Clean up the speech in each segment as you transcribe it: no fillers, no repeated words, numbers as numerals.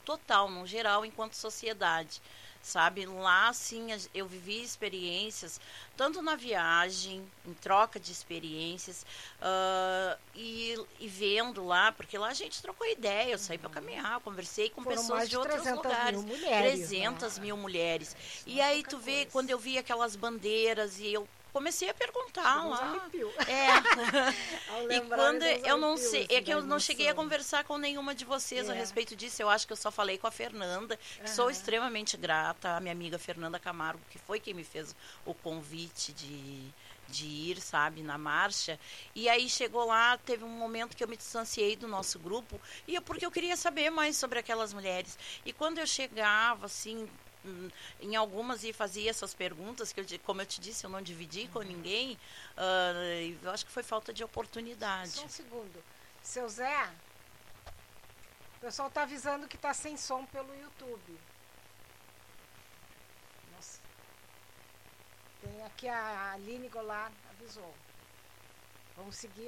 total, no geral, enquanto sociedade. Sabe, lá sim eu vivi experiências, tanto na viagem, em troca de experiências, e vendo lá, porque lá a gente trocou ideia, eu saí para caminhar, conversei com Foram pessoas mais de outros 300 lugares. mil mulheres, 300 né? mil mulheres. Isso E não é aí pouca tu vê, coisa. quando eu vi aquelas bandeiras e eu comecei a perguntar Chegou uns lá. arrepio. É. Ao E lembrar, quando deu uns eu não arrepios, sei, assim, é que da eu não cheguei a emoção. conversar com nenhuma de vocês a respeito disso. Eu acho que eu só falei com a Fernanda, que sou extremamente grata, a minha amiga Fernanda Camargo, que foi quem me fez o convite de ir, sabe, na marcha. E aí chegou lá, teve um momento que eu me distanciei do nosso grupo, porque eu queria saber mais sobre aquelas mulheres. E quando eu chegava, assim, em algumas e fazia essas perguntas, que como eu te disse, eu não dividi com ninguém, eu acho que foi falta de oportunidade. Só um segundo. Seu Zé, o pessoal está avisando que está sem som pelo YouTube. Nossa. Tem aqui a Aline Goulart avisou. Vamos seguir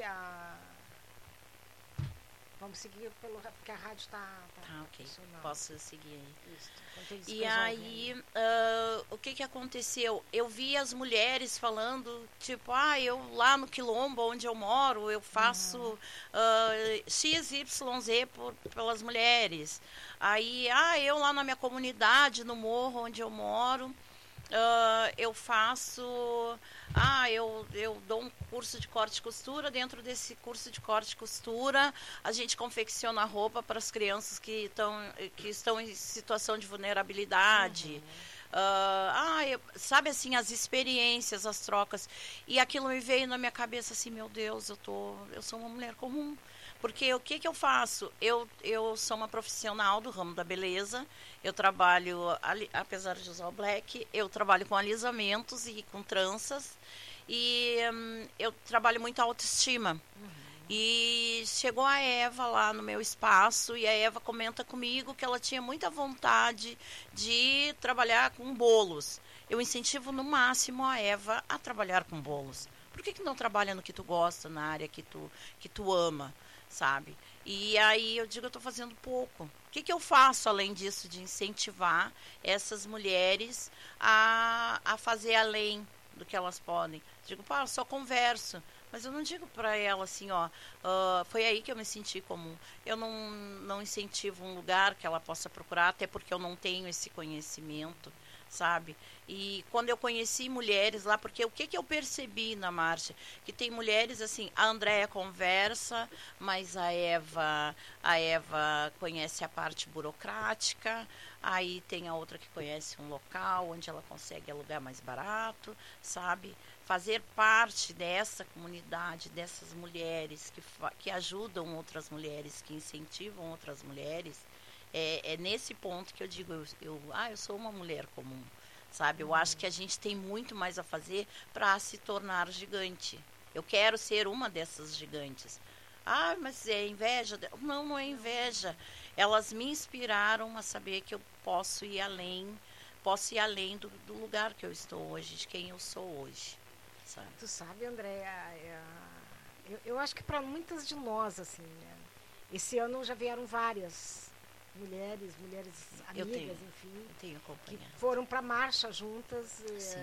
porque a rádio está ok. funcionando. Posso seguir aí. Isso. E aí, o que aconteceu? Eu vi as mulheres falando, tipo, eu lá no Quilombo, onde eu moro, eu faço XYZ pelas mulheres. Aí, eu lá na minha comunidade, no morro onde eu moro, eu faço... eu dou um curso de corte e costura. Dentro desse curso de corte e costura, a gente confecciona roupa para as crianças que estão em situação de vulnerabilidade. Sabe assim, as experiências, as trocas. E aquilo me veio na minha cabeça assim, meu Deus, eu sou uma mulher comum. Porque o que eu faço? Eu sou uma profissional do ramo da beleza. Eu trabalho, apesar de usar o black, eu trabalho com alisamentos e com tranças. E eu trabalho muito a autoestima. E chegou a Eva lá no meu espaço e a Eva comenta comigo que ela tinha muita vontade de trabalhar com bolos. Eu incentivo no máximo a Eva a trabalhar com bolos. Por que não trabalha no que tu gosta, na área que tu ama, sabe? E aí eu digo, eu estou fazendo pouco. O que eu faço além disso, de incentivar essas mulheres a fazer além do que elas podem? Digo, eu só converso. Mas eu não digo para ela assim, foi aí que eu me senti comum. Eu não incentivo um lugar que ela possa procurar, até porque eu não tenho esse conhecimento, sabe? E quando eu conheci mulheres lá, porque o que eu percebi na marcha? Que tem mulheres assim, a Andréia conversa, mas a Eva conhece a parte burocrática, aí tem a outra que conhece um local onde ela consegue alugar mais barato, sabe? Fazer parte dessa comunidade, dessas mulheres que ajudam outras mulheres, que incentivam outras mulheres, é nesse ponto que eu digo, eu sou uma mulher comum, sabe? Eu acho que a gente tem muito mais a fazer para se tornar gigante. Eu quero ser uma dessas gigantes. Mas é inveja? Não é inveja. Elas me inspiraram a saber que eu posso ir além do lugar que eu estou hoje, de quem eu sou hoje. Sabe? Tu sabe, Andréia, eu acho que para muitas de nós, assim, né? Esse ano já vieram várias mulheres amigas, enfim, que foram para a marcha juntas.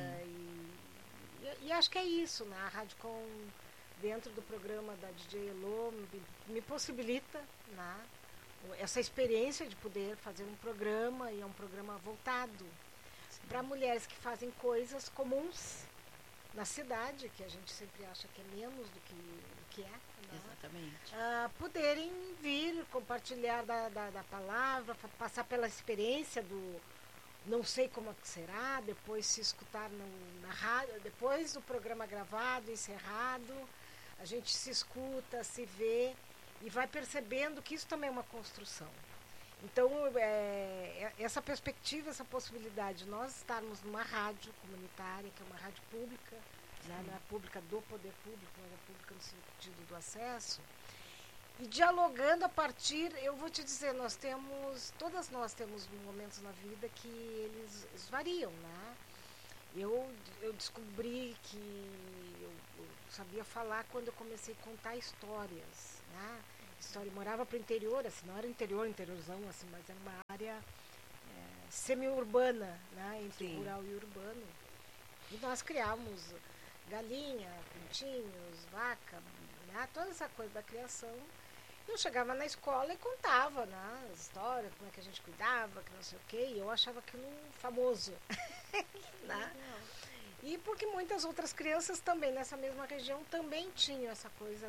E acho que é isso, né? A Rádio Com, dentro do programa da DJ Elô, me possibilita, né, essa experiência de poder fazer um programa, e é um programa voltado para mulheres que fazem coisas comuns na cidade, que a gente sempre acha que é menos do que é. Né? Exatamente. Poderem vir, compartilhar da palavra, passar pela experiência do não sei como é que será, depois se escutar na rádio, depois do programa gravado, encerrado, a gente se escuta, se vê e vai percebendo que isso também é uma construção. Então, essa perspectiva, essa possibilidade de nós estarmos numa rádio comunitária, que é uma rádio pública, né, não é pública do poder público, mas é pública no sentido do acesso, e dialogando a partir, eu vou te dizer, todas nós temos momentos na vida que eles variam, né? Eu descobri que eu sabia falar quando eu comecei a contar histórias, né? história. Eu morava para o interior, assim, não era interiorzão, assim, mas era uma área semi-urbana, né, entre Sim. rural e urbano. E nós criávamos galinha, pintinhos, vaca, né, toda essa coisa da criação. Eu chegava na escola e contava, né, as histórias, como é que a gente cuidava, que não sei o quê, e eu achava aquilo famoso. Né? E porque muitas outras crianças também nessa mesma região também tinham essa coisa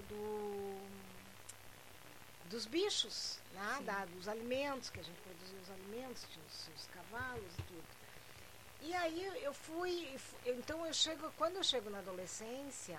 dos bichos, né? Dos alimentos, que a gente produzia os alimentos, tinha os cavalos e tudo. E aí então quando eu chego na adolescência,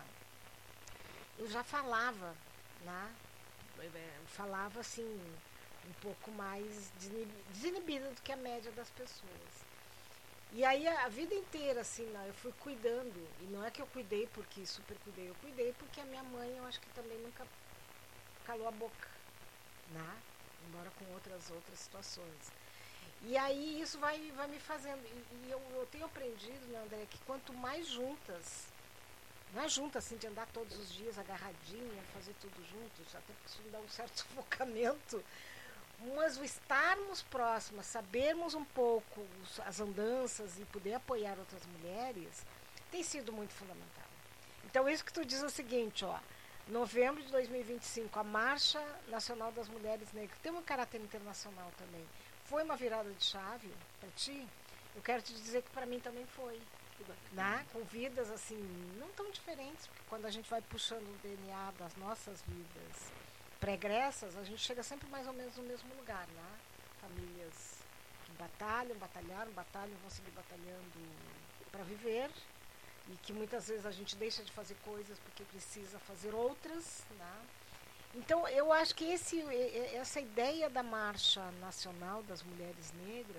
eu já falava, né? Eu falava assim, um pouco mais desinibida do que a média das pessoas. E aí a vida inteira, assim, eu fui cuidando. E não é que eu cuidei porque super cuidei, eu cuidei porque a minha mãe, eu acho que também nunca calou a boca, né? Embora com outras situações. E aí isso vai me fazendo. E eu tenho aprendido, né, André, que quanto mais juntas, não é juntas assim de andar todos os dias agarradinha, fazer tudo juntos, até porque isso dá um certo sufocamento. Mas o estarmos próximas, sabermos um pouco as andanças e poder apoiar outras mulheres, tem sido muito fundamental. Então, isso que tu diz é o seguinte, ó, novembro de 2025, a Marcha Nacional das Mulheres Negras, tem um caráter internacional também. Foi uma virada de chave para ti? Eu quero te dizer que para mim também foi. Né? Com vidas assim, não tão diferentes, porque quando a gente vai puxando o DNA das nossas vidas pregressas, a gente chega sempre mais ou menos no mesmo lugar, né? Famílias que batalharam, vão seguir batalhando para viver, e que muitas vezes a gente deixa de fazer coisas porque precisa fazer outras, né? Então, eu acho que essa ideia da Marcha Nacional das Mulheres Negras,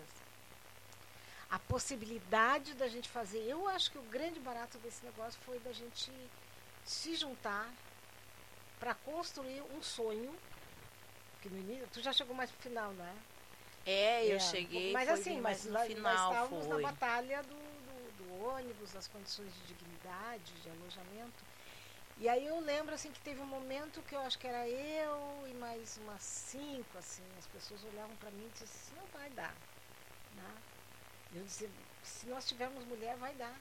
a possibilidade da gente fazer, eu acho que o grande barato desse negócio foi da gente se juntar para construir um sonho, que no início, tu já chegou mais pro final, né? Eu cheguei, mas foi assim, mas no nós final estávamos foi. na batalha do ônibus, das condições de dignidade, de alojamento. E aí eu lembro assim que teve um momento que eu acho que era eu e mais umas 5, assim, as pessoas olhavam para mim e diziam assim, não vai dar, né? Eu disse, se nós tivermos mulher, vai dar.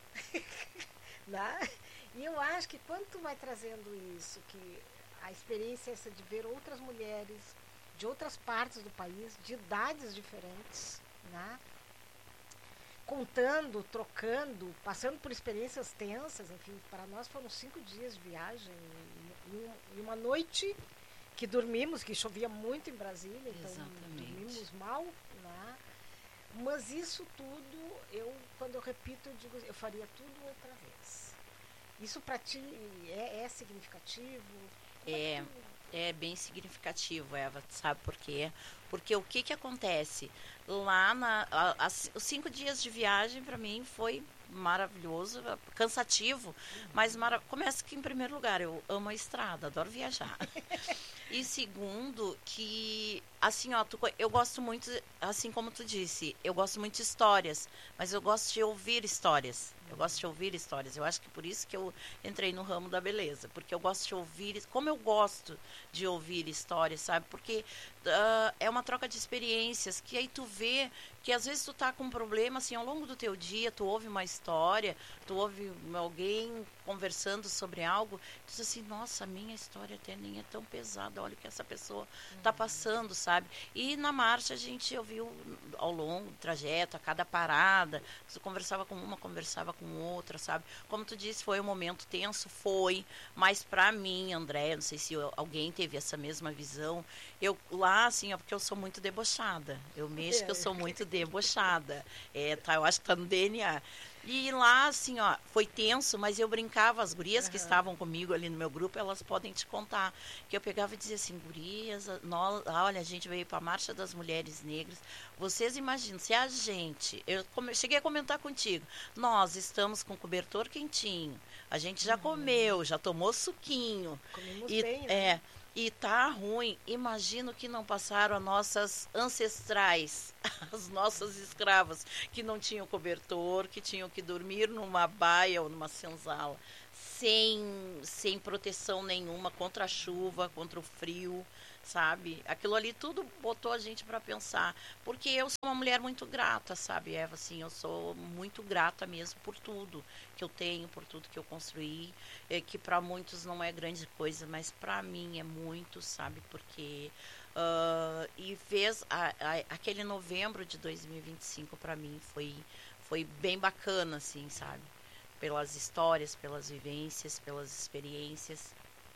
Né? E eu acho que quando tu vai trazendo isso, que a experiência é essa de ver outras mulheres de outras partes do país, de idades diferentes, né? Contando, trocando, passando por experiências tensas, enfim, para nós foram 5 dias de viagem e uma noite que dormimos, que chovia muito em Brasília, então dormimos mal, né? Mas isso tudo, quando eu repito, eu digo, eu faria tudo outra vez. Isso para ti é significativo? É bem significativo, Eva, sabe por quê? Porque o que acontece? Lá, os 5 dias de viagem, para mim, foi maravilhoso, cansativo, mas começa que, em primeiro lugar, eu amo a estrada, adoro viajar. E segundo, que, assim, ó, eu gosto muito, assim como tu disse, eu gosto muito de histórias, mas eu gosto de ouvir histórias. Eu gosto de ouvir histórias. Eu acho que por isso que eu entrei no ramo da beleza. Porque eu gosto de ouvir, como eu gosto de ouvir histórias, sabe? Porque é uma troca de experiências, que aí tu vê que às vezes tu tá com um problema, assim, ao longo do teu dia, tu ouve uma história, tu ouve alguém conversando sobre algo, tu diz assim, nossa, a minha história até nem é tão pesada, olha o que essa pessoa tá passando, sabe? E na marcha a gente ouviu ao longo do trajeto, a cada parada, tu conversava com uma, conversava com outra, sabe? Como tu disse, foi um momento tenso, mas pra mim, André, não sei se alguém teve essa mesma visão, eu lá, assim, porque eu sou muito debochada, eu mexo que eu sou muito debochada, eu acho que tá no DNA. E lá, assim, ó, foi tenso, mas eu brincava, as gurias que estavam comigo ali no meu grupo, elas podem te contar, que eu pegava e dizia assim, gurias, olha, a gente veio para a Marcha das Mulheres Negras, vocês imaginam, se a gente, eu cheguei a comentar contigo, nós estamos com cobertor quentinho, a gente já comeu, já tomou suquinho, comemos bem, né? E tá ruim, imagino que não passaram as nossas ancestrais, as nossas escravas, que não tinham cobertor, que tinham que dormir numa baia ou numa senzala, sem proteção nenhuma contra a chuva, contra o frio, sabe? Aquilo ali tudo botou a gente para pensar, porque eu sou uma mulher muito grata, sabe, Eva, assim, eu sou muito grata mesmo por tudo que eu tenho, por tudo que eu construí, que para muitos não é grande coisa, mas para mim é muito, sabe, porque e fez aquele novembro de 2025 para mim foi bem bacana, assim, sabe, pelas histórias, pelas vivências, pelas experiências.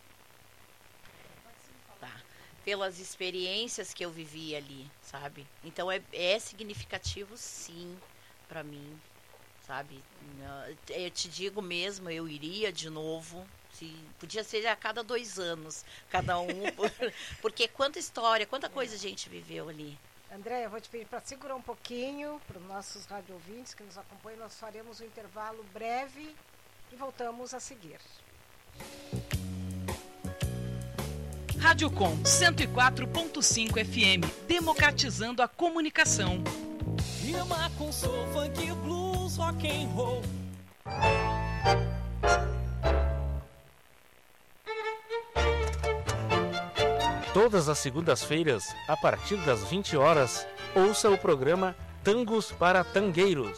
Tá. Pelas experiências que eu vivi ali, sabe? Então é significativo, sim, para mim, sabe? Eu te digo mesmo, eu iria de novo. Podia ser a cada 2 anos, cada um, porque quanta história, quanta coisa a gente viveu ali. Andréia, eu vou te pedir para segurar um pouquinho para os nossos rádio ouvintes que nos acompanham. Nós faremos um intervalo breve e voltamos a seguir. Rádio Com 104.5 FM, democratizando a comunicação. Rima com soul, funk, blues, rock and roll. Todas as segundas-feiras, a partir das 20 horas, ouça o programa Tangos para Tangueiros.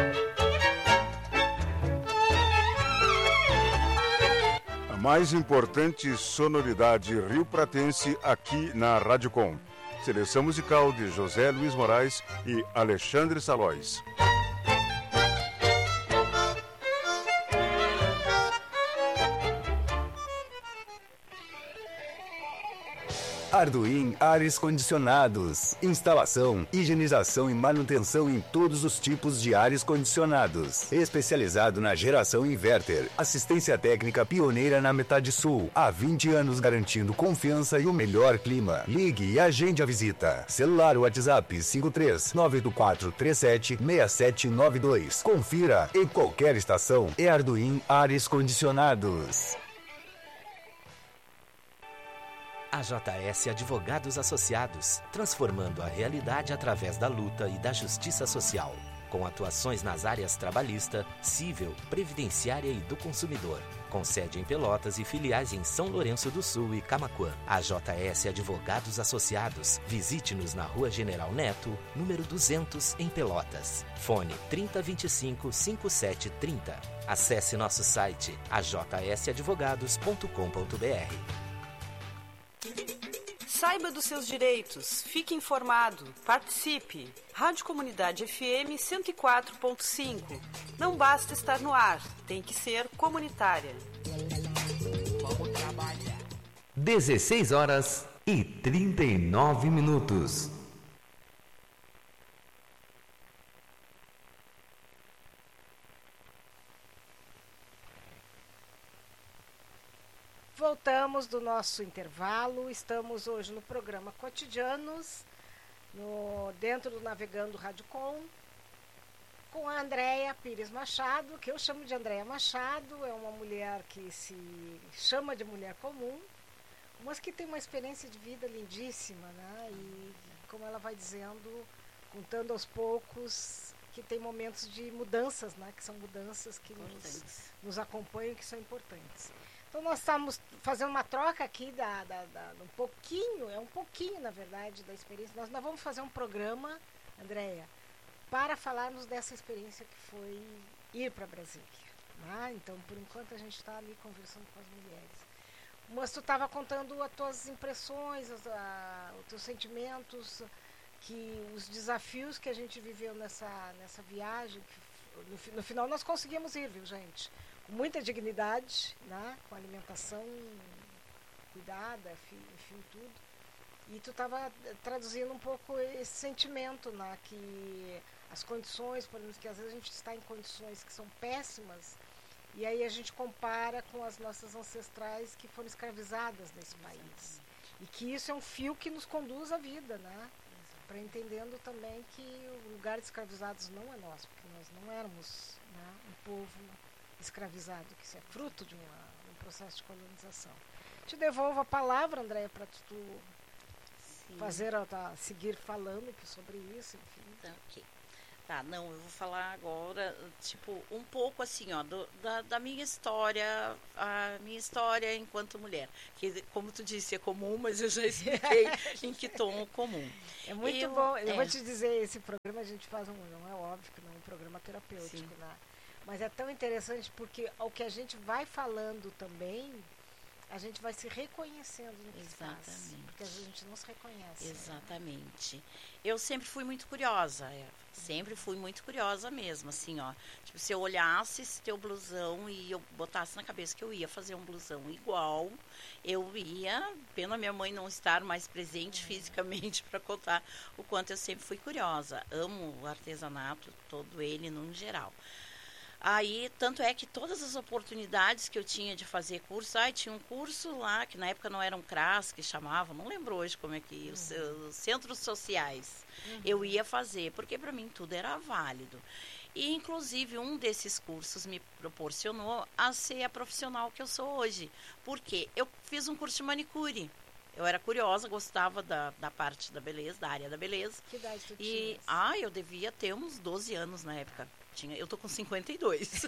A mais importante sonoridade rio-pratense aqui na Rádio Com. Seleção musical de José Luiz Moraes e Alexandre Salóis. Arduin Ares Condicionados. Instalação, higienização e manutenção em todos os tipos de ares condicionados. Especializado na geração inverter. Assistência técnica pioneira na metade sul. Há 20 anos garantindo confiança e o melhor clima. Ligue e agende a visita. Celular WhatsApp 53-9437-6792. Confira em qualquer estação. É Arduin Ares Condicionados. AJS Advogados Associados, transformando a realidade através da luta e da justiça social, com atuações nas áreas trabalhista, civil, previdenciária e do consumidor, com sede em Pelotas e filiais em São Lourenço do Sul e Camaquã. AJS Advogados Associados, visite-nos na Rua General Neto, número 200, em Pelotas. Fone 3025-5730. Acesse nosso site ajsadvogados.com.br. Saiba dos seus direitos, fique informado, participe. Rádio Comunidade FM 104.5. Não basta estar no ar, tem que ser comunitária. 16h39. Voltamos do nosso intervalo. Estamos hoje no programa Cotidianos, dentro do Navegando Rádio com a Andréia Pires Machado, que eu chamo de Andréia Machado. É uma mulher que se chama de mulher comum, mas que tem uma experiência de vida lindíssima, né? E como ela vai dizendo, contando aos poucos, que tem momentos de mudanças, né? Que são mudanças que nos acompanham, que são importantes. Então nós estamos fazendo uma troca aqui um pouquinho, na verdade, da experiência. Nós vamos fazer um programa, Andréia, para falarmos dessa experiência que foi ir para Brasília. Né? Então, por enquanto, a gente está ali conversando com as mulheres. Mas tu estava contando as tuas impressões, os teus sentimentos, os desafios que a gente viveu nessa viagem. No final nós conseguimos ir, viu, gente? Com muita dignidade, né? Com alimentação cuidada, enfim, tudo. E tu estava traduzindo um pouco esse sentimento, né? Que as condições, por exemplo, que às vezes a gente está em condições que são péssimas, e aí a gente compara com as nossas ancestrais que foram escravizadas nesse país. E que isso é um fio que nos conduz à vida, né? Para entendendo também que o lugar de escravizados não é nosso, porque nós não éramos, né, um povo escravizado, que isso é fruto de um processo de colonização. Te devolvo a palavra, Andréia, para tu seguir falando sobre isso, enfim. Então, okay. Tá, não, eu vou falar agora, tipo, um pouco assim, ó, da minha história, a minha história enquanto mulher. Que, como tu disse, é comum, mas eu já expliquei em que tom comum. É muito bom. Eu vou te dizer, esse programa a gente faz não é óbvio que não é um programa terapêutico, né? Mas é tão interessante porque o que a gente vai falando também, a gente vai se reconhecendo no que faz, porque a gente não se reconhece. Exatamente. Né? Eu sempre fui muito curiosa, sempre fui muito curiosa mesmo, assim, ó. Tipo, se eu olhasse esse teu blusão e eu botasse na cabeça que eu ia fazer um blusão igual, eu ia, pena minha mãe não estar mais presente fisicamente para contar o quanto eu sempre fui curiosa. Amo o artesanato, todo ele no geral. Aí, tanto é que todas as oportunidades que eu tinha de fazer curso, tinha um curso lá, que na época não era um CRAS, que chamavam, não lembro hoje como é que, os centros sociais, eu ia fazer, porque para mim tudo era válido. E, inclusive, um desses cursos me proporcionou a ser a profissional que eu sou hoje, porque eu fiz um curso de manicure. Eu era curiosa, gostava da parte da beleza, da área da beleza. Que idade tu tinhas? Eu devia ter uns 12 anos na época. Eu tô com 52.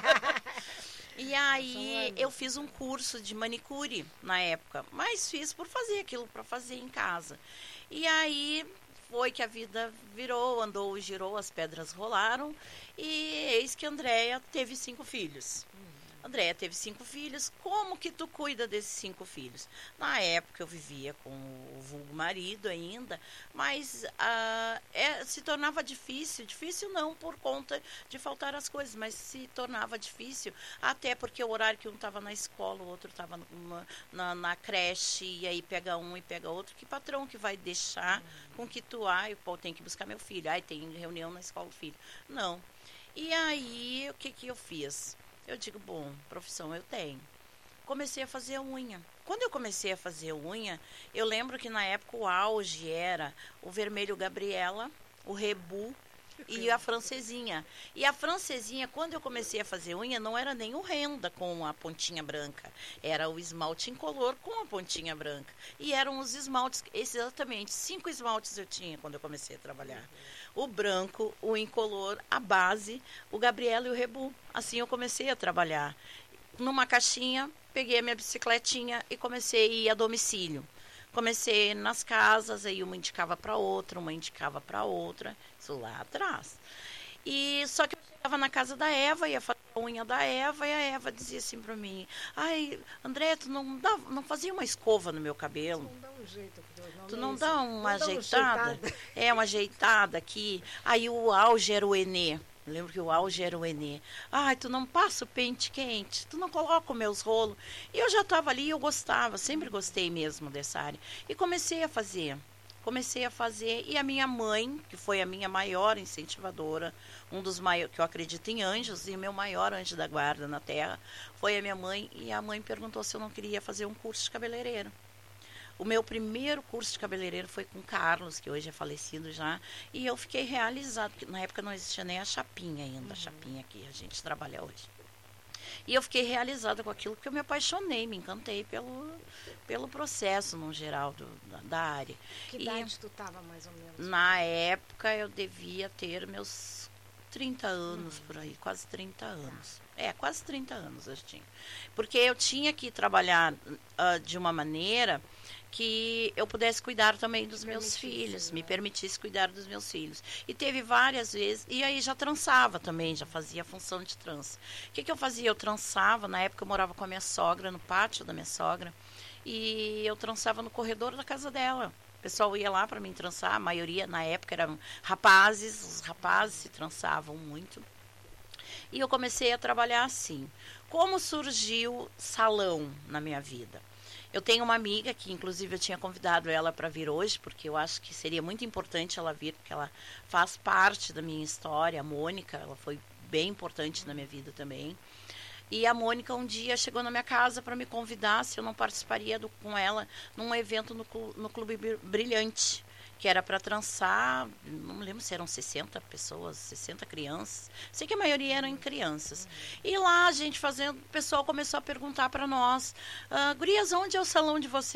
E aí eu fiz um curso de manicure na época, mas fiz por fazer aquilo para fazer em casa. E aí foi que a vida virou, andou, girou, as pedras rolaram e eis que a Andréia teve 5 filhos. Andréia teve 5 filhos, como que tu cuida desses 5 filhos? Na época eu vivia com o vulgo marido ainda, mas se tornava difícil não por conta de faltar as coisas, mas se tornava difícil, até porque o horário que um estava na escola, o outro estava na creche, e aí pega um e pega outro, que patrão que vai deixar com que tu, eu tenho que buscar meu filho, tem reunião na escola do filho. Não. E aí, o que eu fiz? Eu digo, bom, profissão eu tenho. Comecei a fazer unha. Quando eu comecei a fazer unha, eu lembro que na época o auge era o vermelho Gabriela, o rebu e a francesinha. E a francesinha, quando eu comecei a fazer unha, não era nem o renda com a pontinha branca. Era o esmalte incolor com a pontinha branca. E eram os esmaltes, exatamente, 5 esmaltes eu tinha quando eu comecei a trabalhar. O branco, o incolor, a base, o Gabriela e o rebu. Assim eu comecei a trabalhar. Numa caixinha, peguei a minha bicicletinha e comecei a ir a domicílio. Comecei nas casas, aí uma indicava para outra, isso lá atrás. E só que eu chegava na casa da Eva, ia fazer a unha da Eva, e a Eva dizia assim para mim, André, tu não fazia uma escova no meu cabelo? Tu não dá um jeito, tu não dá uma ajeitada? Uma ajeitada aqui. Aí o auge era o Enê. Lembro que o auge era o Enê. Tu não passa o pente quente, tu não coloca os meus rolos. E eu já estava ali, eu gostava, sempre gostei mesmo dessa área. E comecei a fazer, e a minha mãe, que foi a minha maior incentivadora, um dos maiores, que eu acredito em anjos, e o meu maior anjo da guarda na terra, foi a minha mãe, e a mãe perguntou se eu não queria fazer um curso de cabeleireiro. O meu primeiro curso de cabeleireiro foi com o Carlos, que hoje é falecido já, e eu fiquei realizada, porque na época não existia nem a chapinha ainda, a chapinha que a gente trabalha hoje. E eu fiquei realizada com aquilo, porque eu me apaixonei, me encantei pelo processo, no geral, da área. Que idade tu estava, mais ou menos? Na época, eu devia ter meus 30 anos, por aí, quase 30 anos. Quase 30 anos eu tinha. Porque eu tinha que trabalhar de uma maneira que eu pudesse cuidar também dos meus filhos, me permitisse cuidar dos meus filhos. E teve várias vezes, e aí já trançava também, já fazia a função de trança. O que eu fazia? Eu trançava, na época eu morava com a minha sogra, no pátio da minha sogra, e eu trançava no corredor da casa dela. O pessoal ia lá para mim trançar, a maioria na época eram rapazes, os rapazes se trançavam muito. E eu comecei a trabalhar assim. Como surgiu salão na minha vida? Eu tenho uma amiga que, inclusive, eu tinha convidado ela para vir hoje, porque eu acho que seria muito importante ela vir, porque ela faz parte da minha história. A Mônica, ela foi bem importante na minha vida também. E a Mônica um dia chegou na minha casa para me convidar se eu não participaria com ela num evento no Clube Brilhante, que era para trançar, não me lembro se eram 60 pessoas, 60 crianças. Sei que a maioria eram crianças. E lá a gente fazendo, o pessoal começou a perguntar para nós, gurias, onde é o salão de vocês?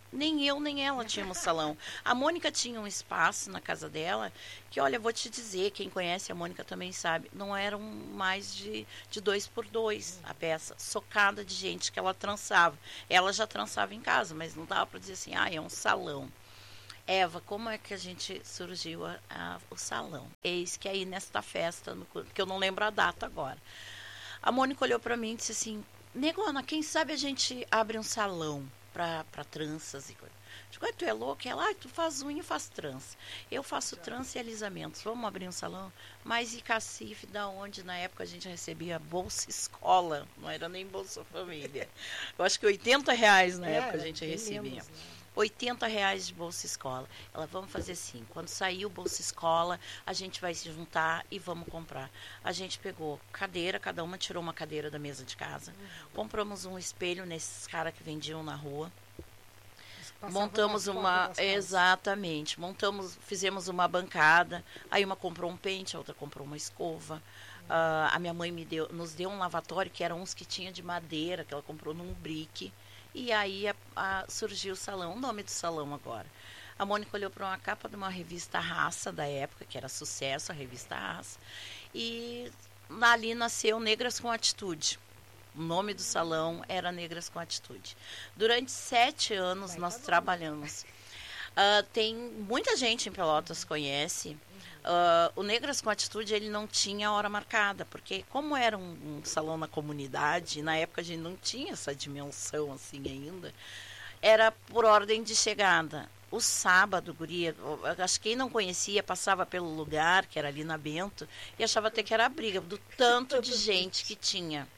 Nem eu, nem ela tínhamos salão. A Mônica tinha um espaço na casa dela, que, olha, vou te dizer, quem conhece a Mônica também sabe, não eram mais de 2x2 a peça, socada de gente que ela trançava. Ela já trançava em casa, mas não dava para dizer assim, é um salão. Eva, como é que a gente surgiu o salão? Eis que aí nesta festa, que eu não lembro a data agora, a Mônica olhou para mim e disse assim, Negona, quem sabe a gente abre um salão para tranças e coisas. Digo, tu é louca? Ela, tu faz unha e faz trança. Eu faço trança e alisamentos. Vamos abrir um salão? Mas e cacife, da onde na época a gente recebia Bolsa Escola? Não era nem Bolsa Família. Eu acho que R$80 na época a gente recebia. Menos, né? R$80 de Bolsa Escola. Ela, vamos fazer assim, quando sair o Bolsa Escola, a gente vai se juntar e vamos comprar. A gente pegou cadeira, cada uma tirou uma cadeira da mesa de casa. Compramos um espelho nesses caras que vendiam na rua. Montamos uma... Exatamente. Fizemos uma bancada. Aí uma comprou um pente, a outra comprou uma escova. A minha mãe nos deu um lavatório, que eram uns que tinha de madeira, que ela comprou num brick. E aí surgiu o salão, o nome do salão agora. A Mônica olhou para uma capa de uma revista Raça da época, que era sucesso, a revista Raça. E ali nasceu Negras com Atitude. O nome do salão era Negras com Atitude. Durante 7 anos nós trabalhamos. Tem muita gente em Pelotas conhece. O Negras com Atitude, ele não tinha hora marcada, porque como era um salão na comunidade, na época a gente não tinha essa dimensão assim ainda, era por ordem de chegada. O sábado, guria, acho que quem não conhecia passava pelo lugar, que era ali na Bento, e achava até que era briga, do tanto de gente que tinha.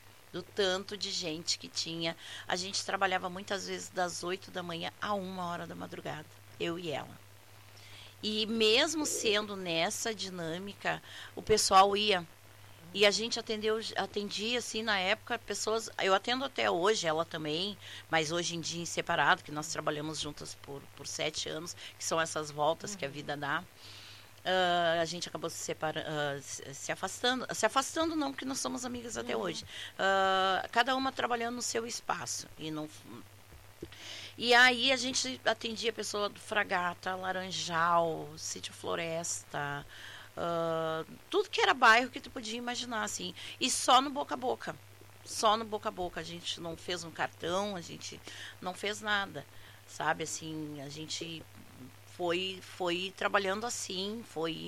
A gente trabalhava muitas vezes das 8 da manhã a 1h da madrugada, eu e ela. E mesmo sendo nessa dinâmica, o pessoal ia. E a gente atendia, assim, na época, pessoas... Eu atendo até hoje, ela também, mas hoje em dia em separado, que nós trabalhamos juntas por 7 anos, que são essas voltas que a vida dá. A gente acabou se afastando. Se afastando não, porque nós somos amigas até hoje. Cada uma trabalhando no seu espaço. E aí a gente atendia a pessoa do Fragata, Laranjal, Sítio Floresta, tudo que era bairro que tu podia imaginar, assim. E só no boca a boca. Só no boca a boca. A gente não fez um cartão, a gente não fez nada. Sabe, assim, a gente foi trabalhando assim,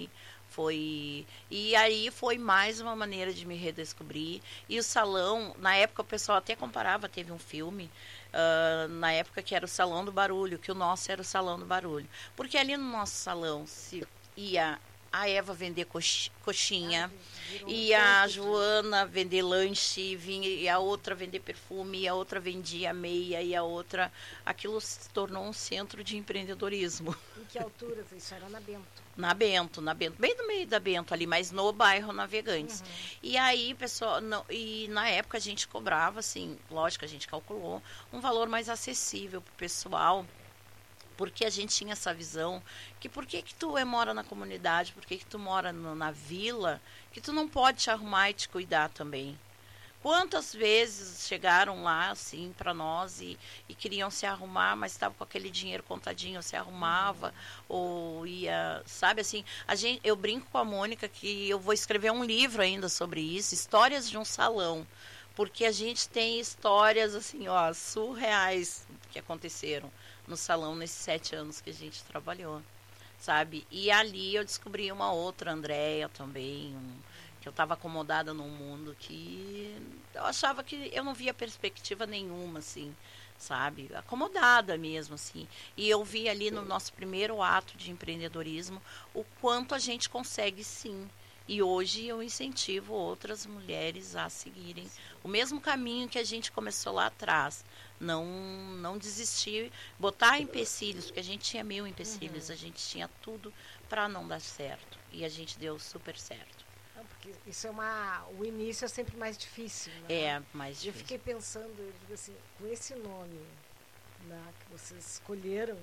e aí foi mais uma maneira de me redescobrir. E o salão, na época o pessoal até comparava, teve um filme, na época que era o Salão do Barulho, que o nosso era o Salão do Barulho. Porque ali no nosso salão se ia a Eva vender coxinha, e a Joana vender lanche, e a outra vender perfume, e a outra vendia meia, e a outra... Aquilo se tornou um centro de empreendedorismo. Em que altura? Isso era na Bento? Na Bento, bem no meio da Bento ali, mas no bairro Navegantes. E aí, pessoal, e na época a gente cobrava, assim, lógico, a gente calculou, um valor mais acessível para o pessoal, porque a gente tinha essa visão que por que tu mora na comunidade, por que tu mora na vila, que tu não pode te arrumar e te cuidar também. Quantas vezes chegaram lá, assim, para nós e queriam se arrumar, mas estava com aquele dinheiro contadinho, se arrumava, ou ia, sabe, assim, eu brinco com a Mônica que eu vou escrever um livro ainda sobre isso, Histórias de um Salão, porque a gente tem histórias, assim, surreais que aconteceram no salão nesses 7 anos que a gente trabalhou, sabe? E ali eu descobri uma outra Andréia também, que eu estava acomodada num mundo que eu achava que eu não via perspectiva nenhuma, assim, sabe? Acomodada mesmo, assim. E eu vi ali no nosso primeiro ato de empreendedorismo o quanto a gente consegue, sim. E hoje eu incentivo outras mulheres a seguirem o mesmo caminho que a gente começou lá atrás. Não desistir, botar empecilhos, porque a gente tinha 1000 empecilhos, a gente tinha tudo para não dar certo. E a gente deu super certo. Porque isso o início é sempre mais difícil, né? É, mais difícil. Eu fiquei pensando, eu digo assim, com esse nome, né, que vocês escolheram,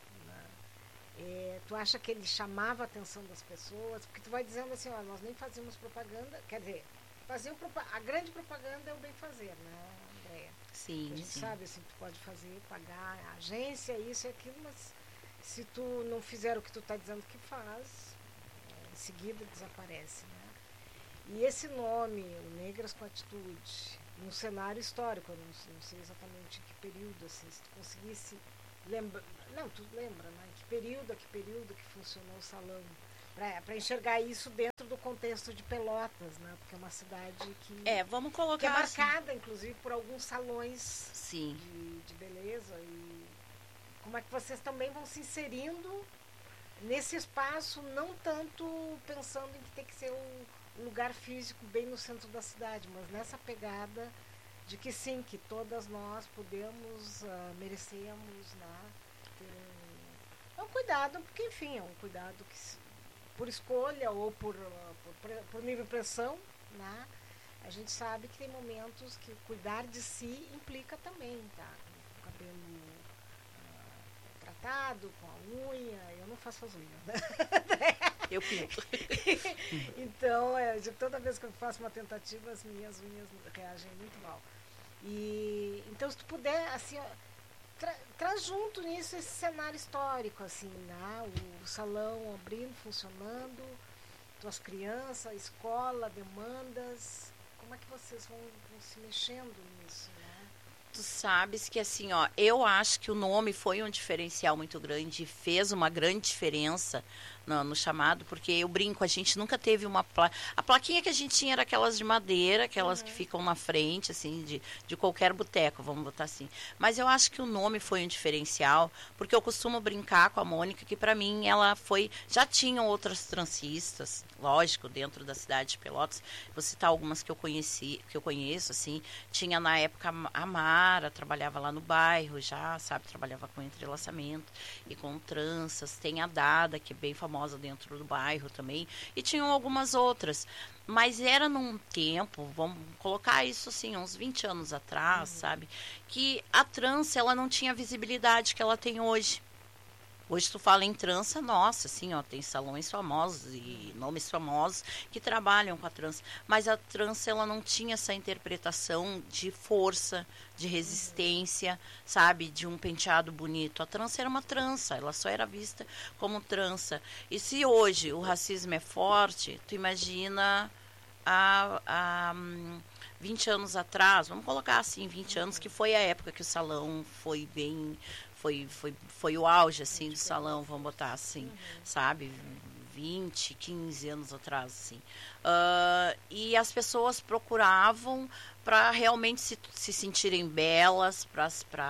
né, tu acha que ele chamava a atenção das pessoas? Porque tu vai dizendo assim, nós nem fazíamos propaganda, quer dizer, a grande propaganda é o bem fazer, né? Andréia. Sim, a gente sabe, assim, tu pode fazer, pagar a agência, isso e aquilo, mas se tu não fizer o que tu está dizendo que faz, em seguida desaparece, né? E esse nome, o Negras com Atitude, num cenário histórico, eu não sei exatamente em que período, assim, se tu conseguisse lembrar, não, tu lembra, né? Em que período que funcionou o salão, para enxergar isso dentro do contexto de Pelotas, né? Porque é uma cidade que, vamos colocar que é marcada, inclusive, por alguns salões sim. De beleza. E como é que vocês também vão se inserindo nesse espaço, não tanto pensando em que tem que ser um lugar físico bem no centro da cidade, mas nessa pegada de que sim, que todas nós podemos, merecemos, né, ter um cuidado, porque enfim, é um cuidado que por escolha ou por livre pressão, né, a gente sabe que tem momentos que cuidar de si implica também, tá? Com o cabelo tratado, com a unha, eu não faço as unhas, né? Eu pinto. Então, toda vez que eu faço uma tentativa, as minhas unhas reagem muito mal. E então, se tu puder, assim, traz junto nisso esse cenário histórico, assim, né? O salão abrindo, funcionando, tuas crianças, a escola, demandas. Como é que vocês vão se mexendo nisso, né? Tu sabes que, assim, eu acho que o nome foi um diferencial muito grande, fez uma grande diferença no chamado, porque eu brinco, a gente nunca teve uma placa. A plaquinha que a gente tinha era aquelas de madeira, aquelas que ficam na frente, assim, de qualquer boteco, vamos botar assim. Mas eu acho que o nome foi um diferencial, porque eu costumo brincar com a Mônica, que para mim ela foi. Já tinham outras transistas, lógico, dentro da cidade de Pelotas. Vou citar algumas que eu conheço, assim. Tinha na época a Mara, trabalhava lá no bairro já, sabe, trabalhava com entrelaçamento e com tranças. Tem a Dada, que é bem famosa dentro do bairro também, e tinham algumas outras, mas era num tempo, vamos colocar isso assim, uns 20 anos atrás, sabe, que a trança, ela não tinha a visibilidade que ela tem hoje. Hoje tu fala em trança, nossa, assim, tem salões famosos e nomes famosos que trabalham com a trança. Mas a trança, ela não tinha essa interpretação de força, de resistência, sabe? De um penteado bonito. A trança era uma trança, ela só era vista como trança. E se hoje o racismo é forte, tu imagina há 20 anos atrás, vamos colocar assim, 20 anos, que foi a época que o salão foi bem... Foi o auge, assim, do salão, vamos botar assim, sabe? 20, 15 anos atrás, assim. E as pessoas procuravam para realmente se sentirem belas, para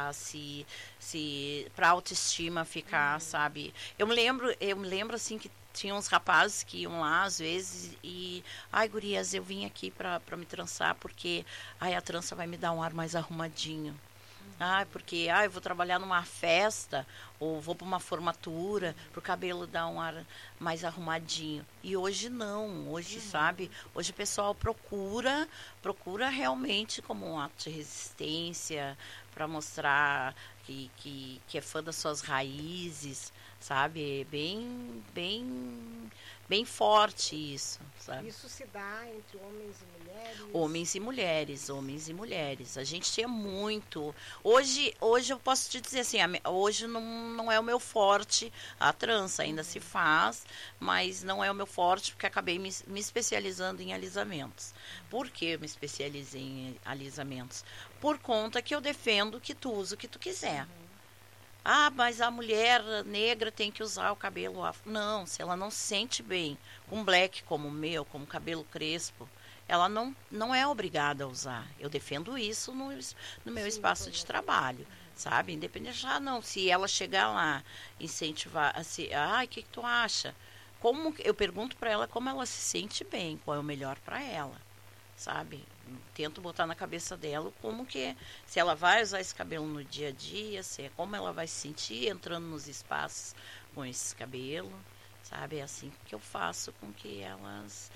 a autoestima ficar, sabe? Eu me lembro, assim, que tinha uns rapazes que iam lá, às vezes, e... Ai, gurias, eu vim aqui para me trançar, porque a trança vai me dar um ar mais arrumadinho. Porque eu vou trabalhar numa festa ou vou para uma formatura para o cabelo dar um ar mais arrumadinho. E hoje não, hoje, sabe? Hoje o pessoal procura realmente como um ato de resistência, para mostrar que é fã das suas raízes, sabe? Bem forte isso, sabe? Isso se dá entre homens e mulheres? Homens e mulheres. A gente tinha muito. Hoje eu posso te dizer assim, hoje não é o meu forte a trança, ainda se faz, mas não é o meu forte porque acabei me especializando em alisamentos. Por que eu me especializei em alisamentos? Por conta que eu defendo que tu usa o que tu quiser. Mas a mulher negra tem que usar o cabelo afro. Não, se ela não se sente bem com black como o meu, como cabelo crespo, ela não é obrigada a usar. Eu defendo isso no meu espaço de trabalho, sabe? Independente, se ela chegar lá, incentivar, assim, o que tu acha? Eu pergunto para ela como ela se sente bem, qual é o melhor para ela, sabe? Tento botar na cabeça dela como que, se ela vai usar esse cabelo no dia a dia, como ela vai se sentir entrando nos espaços com esse cabelo, sabe? É assim que eu faço com que elas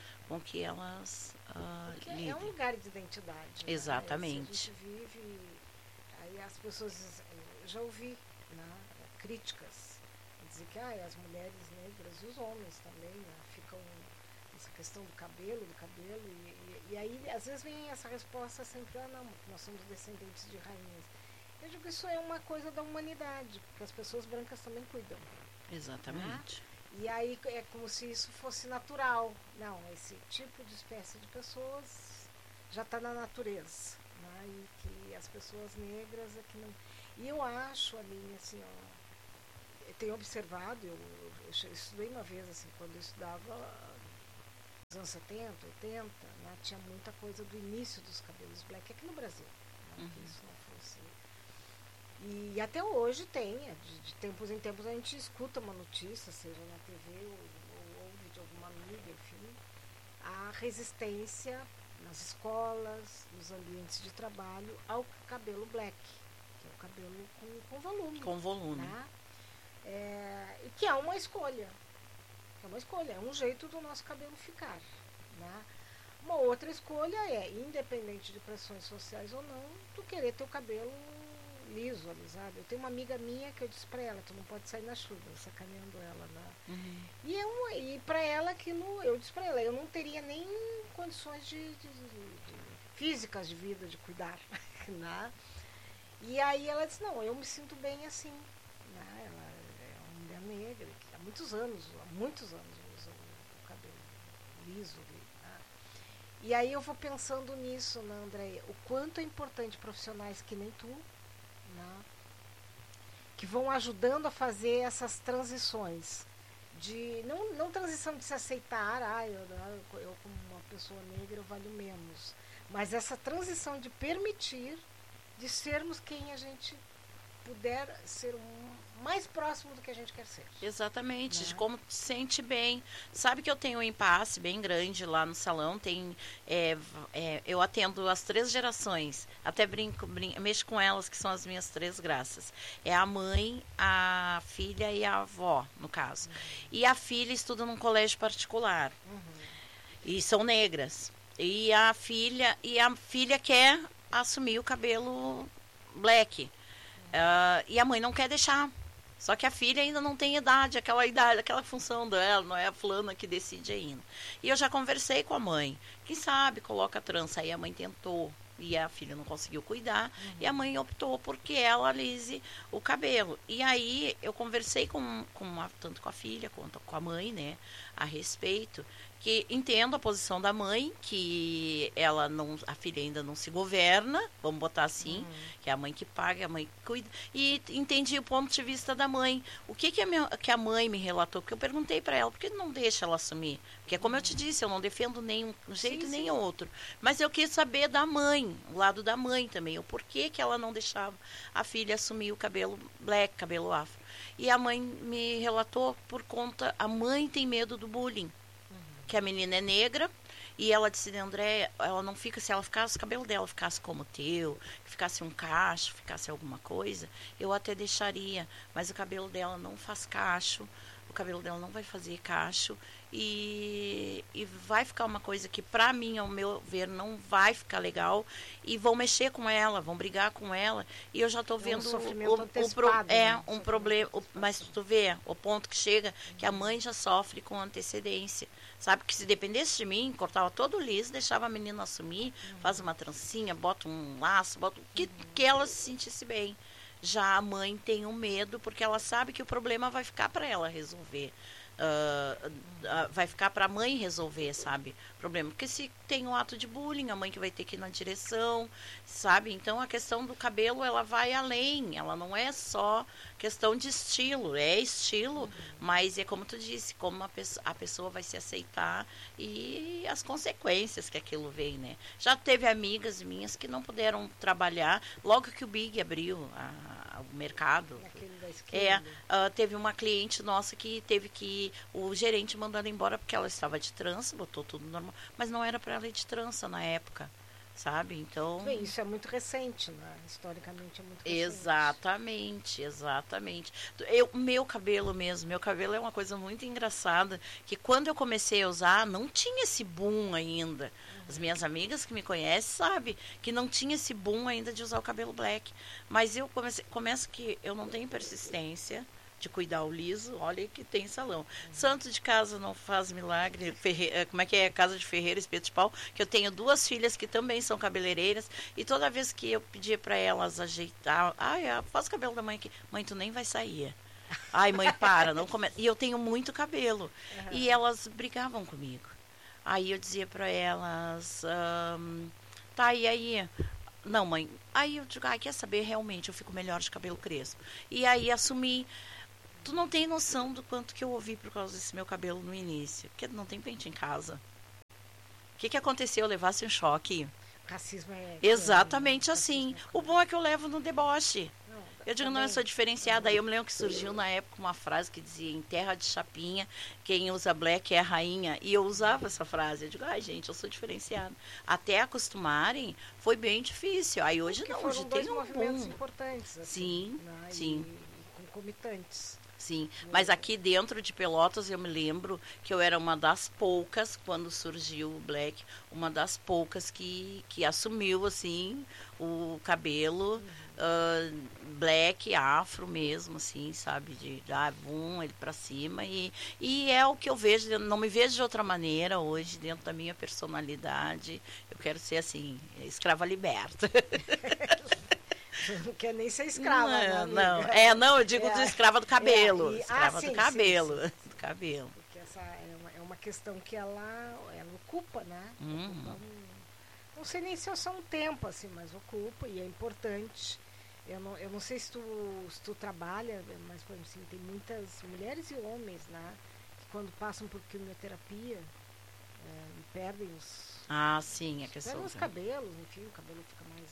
lidem. É um lugar de identidade. Exatamente. Né? A gente vive, aí as pessoas, eu já ouvi, né, críticas, dizer que as mulheres negras e os homens também, né, ficam questão do cabelo, e aí às vezes vem essa resposta sempre, não, nós somos descendentes de rainhas. Eu digo que isso é uma coisa da humanidade, porque as pessoas brancas também cuidam. Exatamente. Né? E aí é como se isso fosse natural. Não, esse tipo de espécie de pessoas já está na natureza. Né? E que as pessoas negras é que não... E eu acho, Aline, assim, ó, eu tenho observado, eu estudei uma vez, assim, quando eu estudava nos anos 70, 80, né, tinha muita coisa do início dos cabelos black aqui no Brasil. Né, que isso não fosse... E até hoje tem, de tempos em tempos a gente escuta uma notícia, seja na TV ou ouve de alguma amiga, enfim, a resistência nas escolas, nos ambientes de trabalho, ao cabelo black, que é o cabelo com volume. Com volume. Né? E que é uma escolha. É um jeito do nosso cabelo ficar. Né? Uma outra escolha é, independente de pressões sociais ou não, tu querer ter o cabelo liso, alisado. Eu tenho uma amiga minha que eu disse pra ela, tu não pode sair na chuva, sacaneando ela, né? E pra ela aquilo, eu disse pra ela, eu não teria nem condições de físicas de vida, de cuidar, né? E aí ela disse, não, eu me sinto bem assim, né? Ela é uma mulher negra, que há muitos anos usa o cabelo liso, né? E aí eu vou pensando nisso, né, Andréia, o quanto é importante profissionais que nem tu, né, que vão ajudando a fazer essas transições de não transição de se aceitar, eu como uma pessoa negra eu valho menos, mas essa transição de permitir de sermos quem a gente puder ser mais próximo do que a gente quer ser. Exatamente, Né? de como te sente bem. Sabe que eu tenho um impasse bem grande lá no salão, eu atendo as 3 gerações, até mexo com elas, que são as minhas 3 graças. É a mãe, a filha e a avó, no caso. E a filha estuda num colégio particular. E são negras. E a filha quer assumir o cabelo black. E a mãe não quer deixar. Só que a filha ainda não tem idade, aquela função dela, não é a fulana que decide ainda. E eu já conversei com a mãe. Quem sabe coloca trança. Aí a mãe tentou e a filha não conseguiu cuidar. E a mãe optou porque ela alise o cabelo. E aí eu conversei tanto com a filha quanto com a mãe, né, a respeito. Que entendo a posição da mãe, que a filha ainda não se governa, vamos botar assim, que é a mãe que paga, a mãe que cuida. E entendi o ponto de vista da mãe. O que a mãe me relatou? Porque eu perguntei para ela, por que não deixa ela assumir? Porque, como eu te disse, eu não defendo nenhum jeito nem outro. Mas eu quis saber da mãe, o lado da mãe também, o porquê que ela não deixava a filha assumir o cabelo black, cabelo afro. E a mãe me relatou a mãe tem medo do bullying. Que a menina é negra, e ela disse, André, ela não fica, se ela ficasse, o cabelo dela ficasse como o teu, ficasse um cacho, ficasse alguma coisa, eu até deixaria, mas o cabelo dela não faz cacho, o cabelo dela não vai fazer cacho, e vai ficar uma coisa que, pra mim, ao meu ver, não vai ficar legal, e vão mexer com ela, vão brigar com ela, e eu já estou vendo um problema, mas tu vê o ponto que chega, que a mãe já sofre com antecedência. Sabe que se dependesse de mim, cortava todo liso, deixava a menina assumir, faz uma trancinha, bota um laço, que ela se sentisse bem. Já a mãe tem um medo, porque ela sabe que o problema vai ficar para ela resolver. Vai ficar para a mãe resolver, sabe, o problema. Porque se tem um ato de bullying, a mãe que vai ter que ir na direção, sabe? Então a questão do cabelo, ela vai além, ela não é só questão de estilo, é estilo, mas é como tu disse, como a pessoa vai se aceitar e as consequências que aquilo vem, né? Já teve amigas minhas que não puderam trabalhar, logo que o Big abriu o mercado. Teve uma cliente nossa que teve que o gerente mandou ela embora porque ela estava de trança, botou tudo normal, mas não era para ela ir de trança na época, sabe? Então bem, isso é muito recente, né? Historicamente é muito recente. Exatamente. Meu cabelo é uma coisa muito engraçada, que quando eu comecei a usar, não tinha esse boom ainda. As minhas amigas que me conhecem sabem que não tinha esse boom ainda de usar o cabelo black. Mas eu começo que eu não tenho persistência, de cuidar o liso, olha que tem salão. Santo de casa não faz milagre, como é que é? Casa de ferreiro, espeto de pau, que eu tenho 2 filhas que também são cabeleireiras, e toda vez que eu pedia para elas ajeitar, faz o cabelo da mãe aqui, mãe, tu nem vai sair. Ai, mãe, para, não começa. E eu tenho muito cabelo. E elas brigavam comigo. Aí eu dizia para elas, tá, e aí? Não, mãe. Aí eu digo, quer saber, realmente, eu fico melhor de cabelo crespo. E aí assumi. Tu não tem noção do quanto que eu ouvi por causa desse meu cabelo no início. Porque não tem pente em casa. O que aconteceu? Eu levasse um choque. Racismo é... Exatamente assim. O bom é que eu levo no deboche. Eu digo, não, eu sou diferenciada. Aí eu me lembro que surgiu na época uma frase que dizia, em terra de chapinha, quem usa black é a rainha. E eu usava essa frase. Eu digo, gente, eu sou diferenciada. Até acostumarem, foi bem difícil. Aí hoje porque não, foram hoje dois tem um movimentos boom. importantes. Assim, Sim, né? sim. E concomitantes. Sim, mas aqui dentro de Pelotas eu me lembro que eu era uma das poucas, quando surgiu o black, uma das poucas que assumiu, assim, o cabelo black, afro mesmo, assim, sabe, de dar boom, ele pra cima, e é o que eu vejo, não me vejo de outra maneira hoje, dentro da minha personalidade, eu quero ser, assim, escrava liberta. Não quer nem ser escrava, não, eu digo escrava do cabelo. Escrava sim, do cabelo. Sim. Do cabelo. Porque essa é uma questão que ela ocupa, né? Ocupa não sei nem se é só um tempo, assim, mas ocupa e é importante. Eu não sei se tu trabalha, mas, por exemplo, assim, tem muitas mulheres e homens, né? Que quando passam por quimioterapia, perdem os... sim, a questão... Perdem os cabelos, enfim, o cabelo fica mais...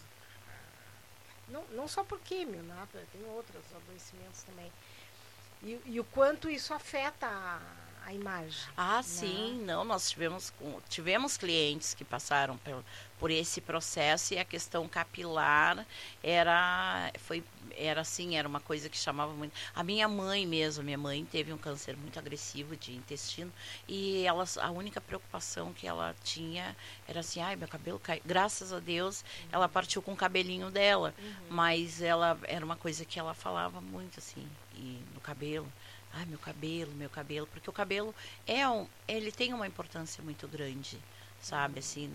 Não só por químio, né? Tem outros adoecimentos também. E o quanto isso afeta a imagem. Sim, não, nós tivemos clientes que passaram por esse processo e a questão capilar era uma coisa que chamava muito. A minha mãe teve um câncer muito agressivo de intestino e a única preocupação que ela tinha era assim, meu cabelo cai. Graças a Deus, ela partiu com o cabelinho dela, mas ela era uma coisa que ela falava muito assim, e no cabelo. Meu cabelo, porque o cabelo ele tem uma importância muito grande, sabe, assim,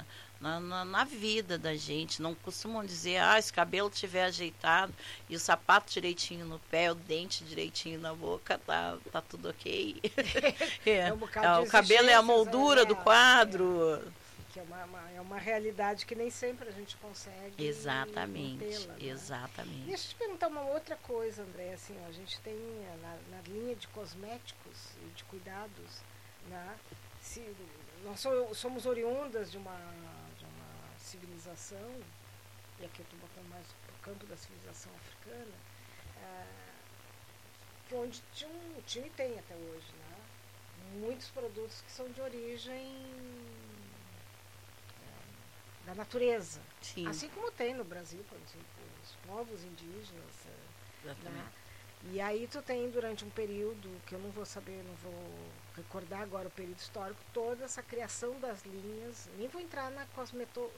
na vida da gente. Não costumam dizer, se o cabelo estiver ajeitado e o sapato direitinho no pé, o dente direitinho na boca, tá tudo ok. O cabelo é a moldura do quadro. Que é uma realidade que nem sempre a gente consegue. Exatamente, mantê-la, né? Exatamente. Deixa eu te perguntar uma outra coisa, André. Assim, a gente tem na linha de cosméticos e de cuidados, né? Nós somos oriundas de uma civilização, e aqui eu estou botando mais para o campo da civilização africana, onde tinha e tem até hoje, né? Muitos produtos que são de origem da natureza. Sim. Assim como tem no Brasil, por exemplo, os povos indígenas. Né? E aí tu tem durante um período, que eu não vou recordar agora o período histórico, toda essa criação das linhas, nem vou entrar na cosmetologia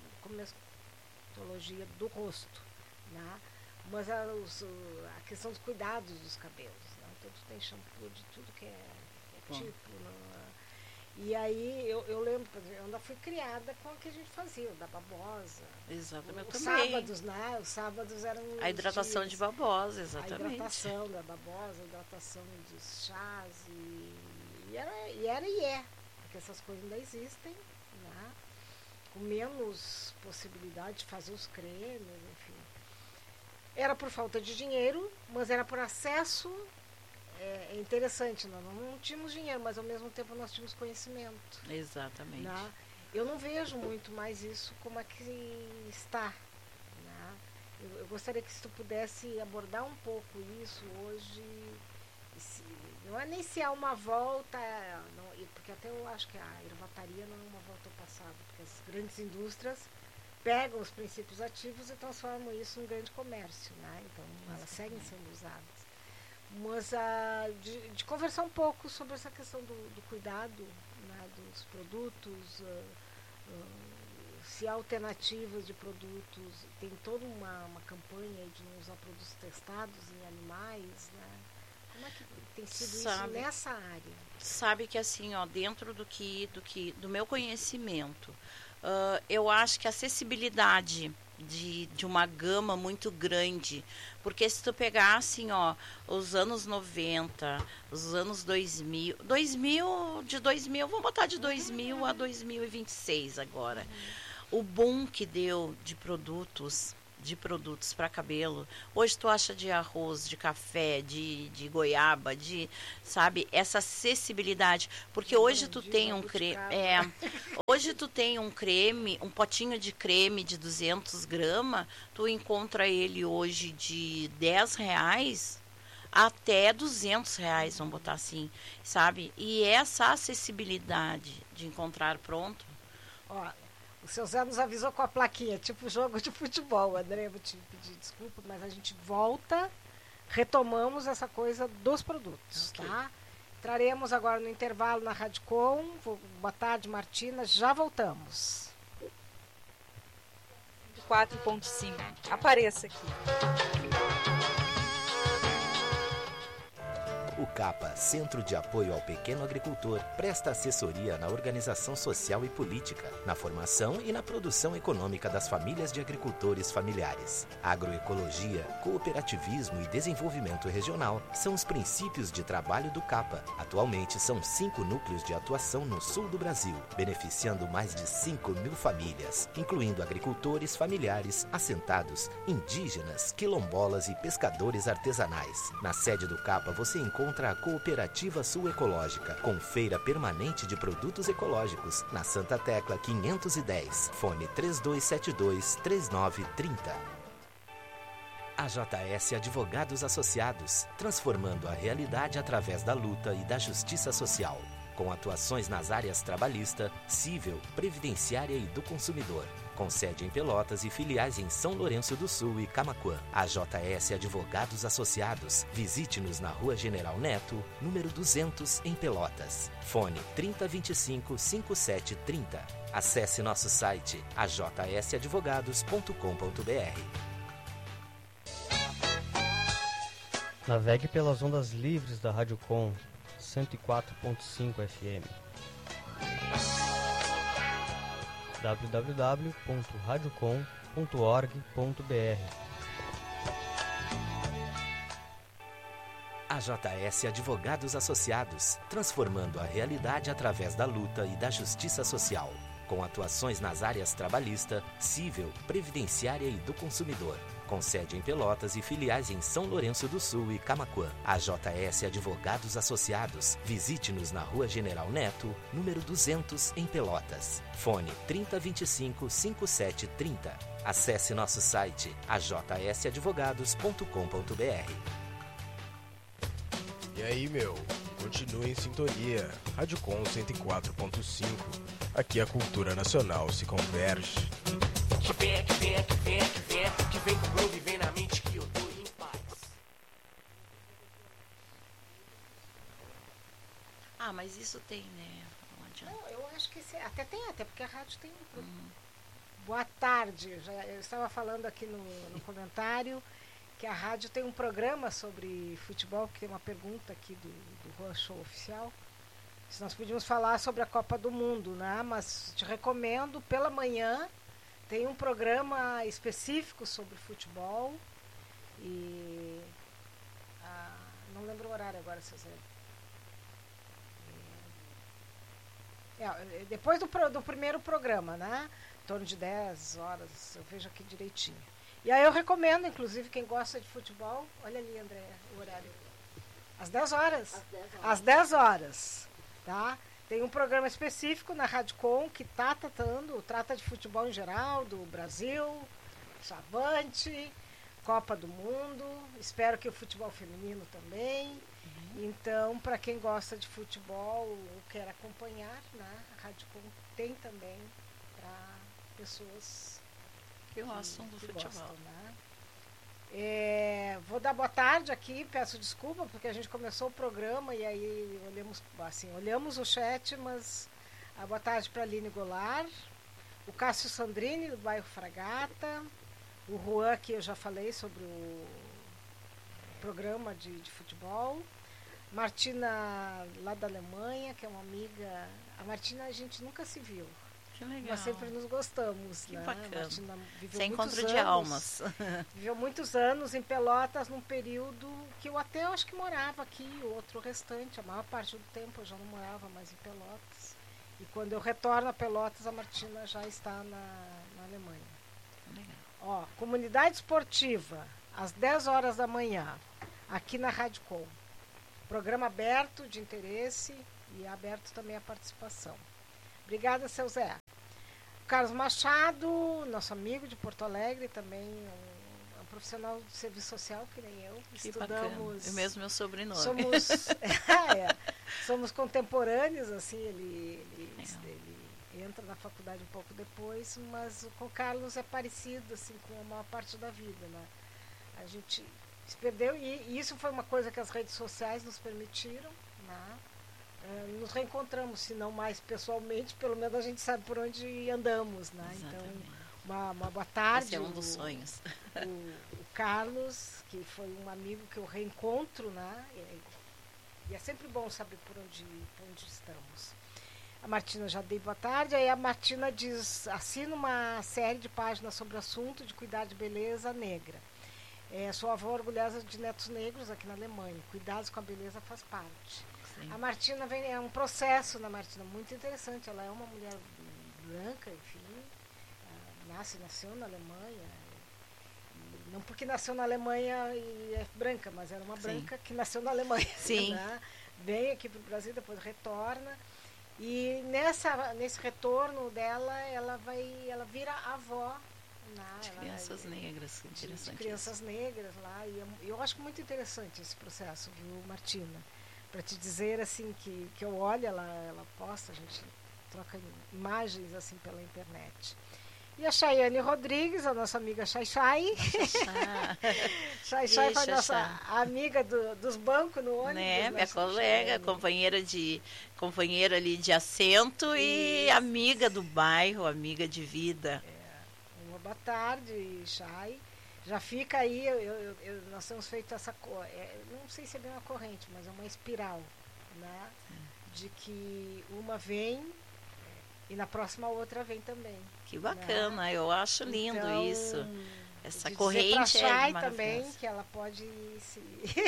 do rosto, né? Mas a questão dos cuidados dos cabelos. Né? Então tu tem shampoo de tudo que é tipo. E aí eu lembro, eu ainda fui criada com o que a gente fazia, da babosa. Exatamente. Os sábados, né? Os sábados eram a hidratação de babosa, exatamente. A hidratação da babosa, a hidratação dos chás e é, porque essas coisas ainda existem, né? Com menos possibilidade de fazer os cremes, enfim. Era por falta de dinheiro, mas era por acesso. É interessante, nós não tínhamos dinheiro, mas ao mesmo tempo nós tínhamos conhecimento. Exatamente. Né? Eu não vejo muito mais isso como é que está. Né? Eu gostaria que se tu pudesse abordar um pouco isso hoje, não é nem se há uma volta, porque até eu acho que a ervataria não é uma volta ao passado, porque as grandes indústrias pegam os princípios ativos e transformam isso em um grande comércio, né? Então elas seguem sendo usadas. Mas de conversar um pouco sobre essa questão do cuidado, né, dos produtos, se há alternativas de produtos, tem toda uma campanha de não usar produtos testados em animais, né? Como é que tem sido Sabe. isso nessa área? Sabe que assim, ó, dentro do meu conhecimento, eu acho que a acessibilidade de uma gama muito grande, porque se tu pegar assim, ó, os anos 90, os anos 2000, vamos botar de 2000 a 2026 agora. O boom que deu de produtos para cabelo. Hoje tu acha de arroz, de café, de goiaba, sabe, essa acessibilidade, porque hoje tu tem um creme, hoje tu tem um creme, um potinho de creme de 200 gramas, tu encontra ele hoje de R$10 até R$200, vamos botar assim, sabe, e essa acessibilidade de encontrar pronto. Ó, o seu Zé nos avisou com a plaquinha, tipo jogo de futebol. André, eu vou te pedir desculpa, mas a gente volta, retomamos essa coisa dos produtos, Okay. tá? Entraremos agora no intervalo na Radicom. Boa tarde, Martina, já voltamos. 4.5. Apareça aqui. O CAPA, Centro de Apoio ao Pequeno Agricultor, presta assessoria na organização social e política, na formação e na produção econômica das famílias de agricultores familiares. Agroecologia, cooperativismo e desenvolvimento regional são os princípios de trabalho do CAPA. Atualmente são 5 núcleos de atuação no sul do Brasil, beneficiando mais de 5.000 famílias, incluindo agricultores familiares, assentados, indígenas, quilombolas e pescadores artesanais. Na sede do CAPA você encontra a Cooperativa Sul Ecológica, com feira permanente de produtos ecológicos, na Santa Tecla 510, fone 3272-3930. AJS Advogados Associados, transformando a realidade através da luta e da justiça social, com atuações nas áreas trabalhista, civil, previdenciária e do consumidor. Com sede em Pelotas e filiais em São Lourenço do Sul e Camaquã. AJS Advogados Associados. Visite-nos na Rua General Neto, número 200, em Pelotas. Fone 3025-5730. Acesse nosso site ajsadvogados.com.br. Navegue pelas ondas livres da Radiocom 104.5 FM. www.radiocom.org.br. AJS Advogados Associados, transformando a realidade através da luta e da justiça social, com atuações nas áreas trabalhista, civil, previdenciária e do consumidor. Com sede em Pelotas e filiais em São Lourenço do Sul e Camaquã. AJS Advogados Associados. Visite-nos na Rua General Neto, número 200, em Pelotas. Fone 3025-5730. Acesse nosso site ajsadvogados.com.br. E aí, meu? Continue em sintonia. Radiocom 104.5. Aqui a cultura nacional se converge. Que vem com groove, vem na mente que eu tô em paz. Ah, mas isso tem, né? Não adianta. Não, eu acho que até porque a rádio tem. Boa tarde. Eu estava falando aqui no comentário que a rádio tem um programa sobre futebol, que tem uma pergunta aqui do Juan Show Oficial. Se nós podíamos falar sobre a Copa do Mundo, né? Mas te recomendo, pela manhã, tem um programa específico sobre futebol. E não lembro o horário agora, César. Depois do primeiro programa, né? Em torno de 10 horas, eu vejo aqui direitinho. E aí eu recomendo, inclusive, quem gosta de futebol, olha ali, André, o horário. Às 10 horas. Às 10 horas, tá? Tem um programa específico na Radicom que trata de futebol em geral, do Brasil, Chavante, Copa do Mundo, espero que o futebol feminino também. Então, para quem gosta de futebol ou quer acompanhar, né, a Radicom tem também para pessoas que gostam do futebol. Gostam, né? Vou dar boa tarde aqui, peço desculpa, porque a gente começou o programa e aí olhamos o chat, mas a boa tarde para a Aline Goulart, o Cássio Sandrini, do bairro Fragata, o Juan, que eu já falei sobre o programa de futebol. Martina, lá da Alemanha, que é uma amiga. A Martina a gente nunca se viu. Que legal. Mas sempre nos gostamos. Que né? bacana. A Martina viveu Sem muitos encontro de anos, almas. Viveu muitos anos em Pelotas, num período que eu até acho que morava aqui, o outro restante, a maior parte do tempo eu já não morava mais em Pelotas. E quando eu retorno a Pelotas, a Martina já está na Alemanha. Legal. Ó, comunidade esportiva, às 10 horas da manhã, aqui na Rádio Com. Programa aberto de interesse e aberto também a participação. Obrigada, seu Zé. Carlos Machado, nosso amigo de Porto Alegre, também um profissional de serviço social, que nem eu. Que Estudamos. É mesmo meu sobrenome. Somos contemporâneos, assim, ele entra na faculdade um pouco depois, mas com o Carlos é parecido, assim, com a maior parte da vida, né? A gente se perdeu e isso foi uma coisa que as redes sociais nos permitiram, né? Nos reencontramos, se não mais pessoalmente, pelo menos a gente sabe por onde andamos, né? Exatamente. Então, uma boa tarde. Esse é um dos sonhos. O Carlos, que foi um amigo que eu reencontro, né? E é sempre bom saber por onde estamos. A Martina já dei boa tarde, aí a Martina diz, assina uma série de páginas sobre o assunto de cuidar de beleza negra. Sou avó orgulhosa de netos negros aqui na Alemanha. Cuidados com a beleza faz parte. Sim. A Martina é um processo na Martina muito interessante. Ela é uma mulher branca, enfim, nasceu na Alemanha. Não porque nasceu na Alemanha e é branca, mas era uma branca que nasceu na Alemanha. Sim. Né? Vem aqui para o Brasil, depois retorna. E nesse retorno dela, ela vira avó. De crianças negras, interessante. De crianças negras lá. E eu acho muito interessante esse processo, viu, Martina? Para te dizer assim que eu olho, ela posta, a gente troca imagens assim pela internet. E a Chayane Rodrigues, a nossa amiga Chay. Chay foi a nossa amiga dos bancos no ônibus. Né? Minha colega, companheira ali de assento e amiga do bairro, amiga de vida. Uma boa tarde, Chay. Já fica aí, nós temos feito essa não sei se é bem uma corrente, mas é uma espiral, né? De que uma vem e na próxima outra vem também. Que bacana, né? Eu acho lindo então, isso. Essa de corrente pra Chay é também, que ela pode se...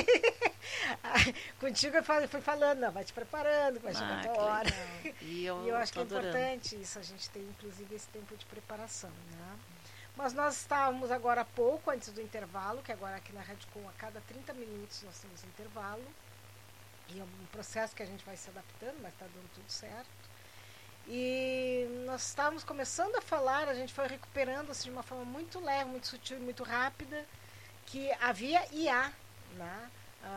Contigo eu fui falando, não, vai te preparando, vai chegar a tua hora. E eu acho que é importante isso, a gente tem inclusive esse tempo de preparação, né? Mas nós estávamos agora há pouco, antes do intervalo, que agora aqui na Rádio Com, a cada 30 minutos nós temos intervalo. E é um processo que a gente vai se adaptando, mas está dando tudo certo. E nós estávamos começando a falar, a gente foi recuperando assim, de uma forma muito leve, muito sutil e muito rápida, que havia e há, né?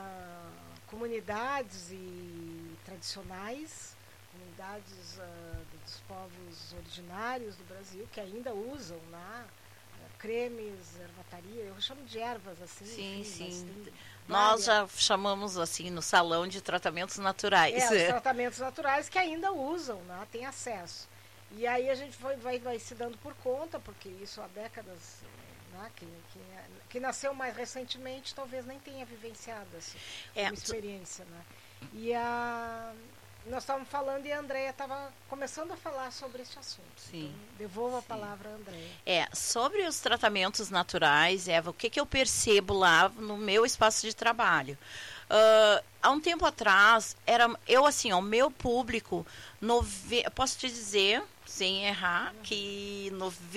Comunidades tradicionais, comunidades dos povos originários do Brasil, que ainda usam, né? Cremes, ervataria, eu chamo de ervas assim. Sim, enfim, sim. Nós já chamamos assim no salão de tratamentos naturais. Os tratamentos naturais que ainda usam, né? Tem acesso. E aí a gente vai se dando por conta, porque isso há décadas, né? Quem nasceu mais recentemente talvez nem tenha vivenciado essa experiência. Né? E nós estávamos falando e a Andréia estava começando a falar sobre esse assunto. Sim. Então, devolvo a palavra à Andréia. Sobre os tratamentos naturais, Eva, o que eu percebo lá no meu espaço de trabalho? Há um tempo atrás, o meu público, posso te dizer, sem errar, que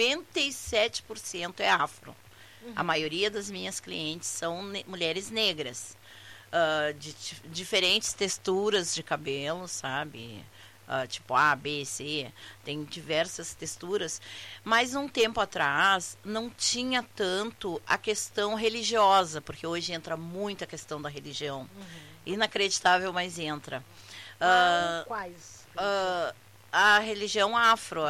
97% é afro. A maioria das minhas clientes são mulheres negras. De diferentes texturas de cabelo, sabe? Tipo A, B, C, tem diversas texturas, mas um tempo atrás não tinha tanto a questão religiosa, porque hoje entra muito a questão da religião. Inacreditável, mas entra. Quais? A religião afro,